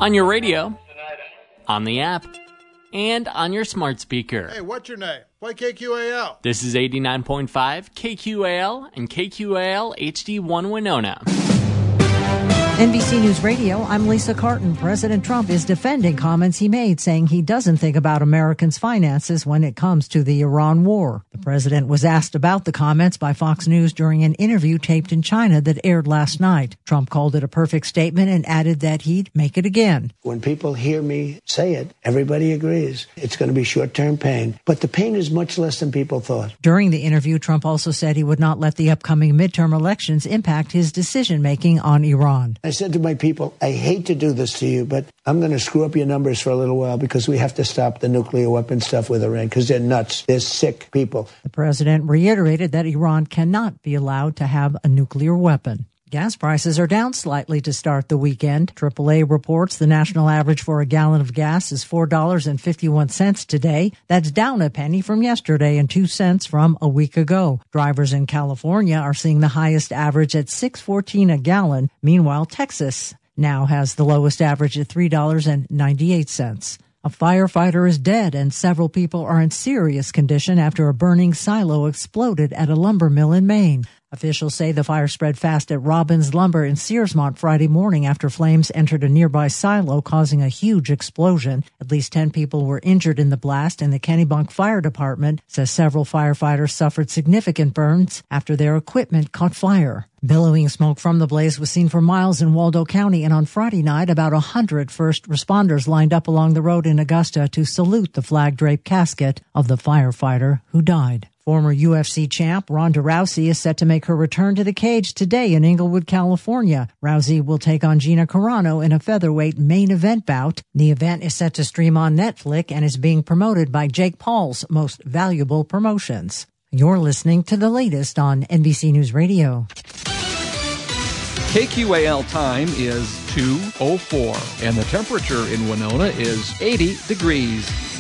On your radio, on the app, and on your smart speaker. Hey, what's your name? Play KQAL. This is 89.5 KQAL and KQAL HD1 Winona. NBC News Radio, I'm Lisa Carton. President Trump is defending comments he made, saying he doesn't think about Americans' finances when it comes to the Iran war. The president was asked about the comments by Fox News during an interview taped in China that aired last night. Trump called it a perfect statement and added that he'd make it again. When people hear me say it, everybody agrees. It's going to be short-term pain, but the pain is much less than people thought. During the interview, Trump also said he would not let the upcoming midterm elections impact his decision-making on Iran. I said to my people, I hate to do this to you, but I'm going to screw up your numbers for a little while because we have to stop the nuclear weapon stuff with Iran because they're nuts. They're sick people. The president reiterated that Iran cannot be allowed to have a nuclear weapon. Gas prices are down slightly to start the weekend. AAA reports the national average for a gallon of gas is $4.51 today. That's down a penny from yesterday and 2 cents from a week ago. Drivers in California are seeing the highest average at $6.14 a gallon. Meanwhile, Texas now has the lowest average at $3.98. A firefighter is dead and several people are in serious condition after a burning silo exploded at a lumber mill in Maine. Officials say the fire spread fast at Robbins Lumber in Searsmont Friday morning after flames entered a nearby silo, causing a huge explosion. At least 10 people were injured in the blast, and the Kennebunk Fire Department says several firefighters suffered significant burns after their equipment caught fire. Billowing smoke from the blaze was seen for miles in Waldo County, and on Friday night, about 100 first responders lined up along the road in Augusta to salute the flag-draped casket of the firefighter who died. Former UFC champ Ronda Rousey is set to make her return to the cage today in Inglewood, California. Rousey will take on Gina Carano in a featherweight main event bout. The event is set to stream on Netflix and is being promoted by Jake Paul's Most Valuable Promotions. You're listening to the latest on NBC News Radio. KQAL time is 2:04, and the temperature in Winona is 80 degrees.